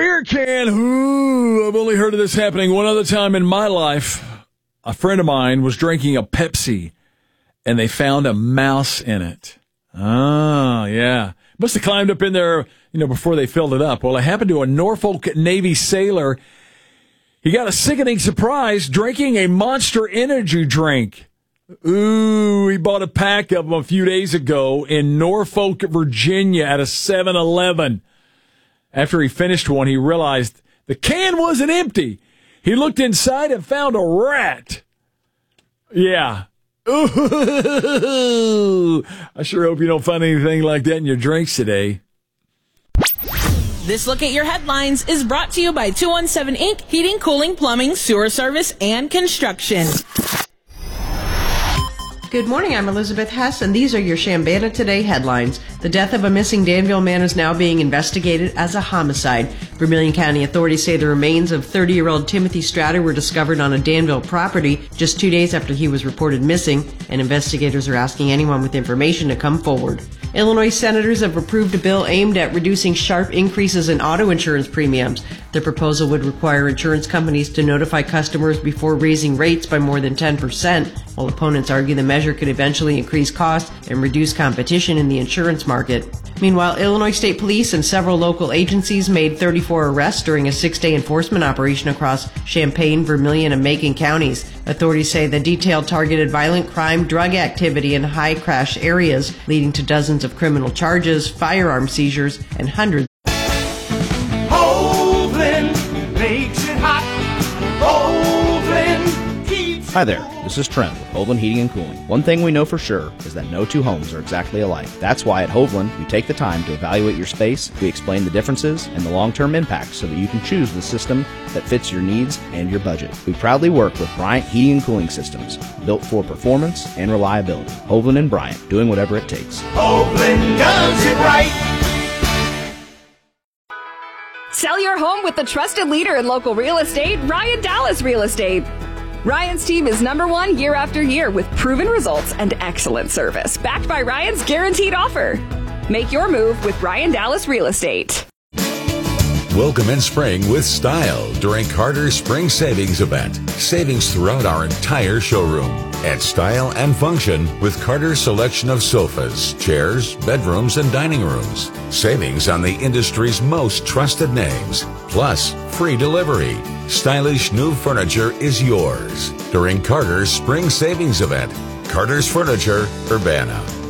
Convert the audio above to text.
beer can. Ooh, I've only heard of this happening one other time in my life. A friend of mine was drinking a Pepsi, and they found a mouse in it. Ah, yeah. Must have climbed up in there, before they filled it up. Well, it happened to a Norfolk Navy sailor. He got a sickening surprise drinking a Monster Energy drink. Ooh, he bought a pack of them a few days ago in Norfolk, Virginia at a 7-Eleven. After he finished one, he realized the can wasn't empty. He looked inside and found a rat. Yeah. Ooh, I sure hope you don't find anything like that in your drinks today. This look at your headlines is brought to you by 217 Inc. Heating, Cooling, Plumbing, Sewer Service, and Construction. Good morning, I'm Elizabeth Hess, and these are your Shambana Today headlines. The death of a missing Danville man is now being investigated as a homicide. Vermilion County authorities say the remains of 30-year-old Timothy Stratter were discovered on a Danville property just 2 days after he was reported missing, and investigators are asking anyone with information to come forward. Illinois senators have approved a bill aimed at reducing sharp increases in auto insurance premiums. The proposal would require insurance companies to notify customers before raising rates by more than 10%, while opponents argue the measure could eventually increase costs and reduce competition in the insurance market. Meanwhile, Illinois State Police and several local agencies made 34 arrests during a 6-day enforcement operation across Champaign, Vermilion, and Macon counties. Authorities say the detail targeted violent crime, drug activity in high crash areas, leading to dozens of criminal charges, firearm seizures, and hundreds. Hovland makes it hot. Hovland keeps. Hi there, this is Trent with Hovland Heating and Cooling. One thing we know for sure is that no two homes are exactly alike. That's why at Hovland, we take the time to evaluate your space, we explain the differences and the long-term impacts so that you can choose the system that fits your needs and your budget. We proudly work with Bryant Heating and Cooling Systems, built for performance and reliability. Hovland and Bryant, doing whatever it takes. Hovland does it right. Sell your home with the trusted leader in local real estate, Ryan Dallas Real Estate. Ryan's team is #1 year after year with proven results and excellent service, backed by Ryan's guaranteed offer. Make your move with Ryan Dallas Real Estate. Welcome in spring with style during Carter's Spring Savings Event. Savings throughout our entire showroom. And style and function with Carter's selection of sofas, chairs, bedrooms, and dining rooms. Savings on the industry's most trusted names. Plus, free delivery. Stylish new furniture is yours during Carter's Spring Savings Event. Carter's Furniture, Urbana.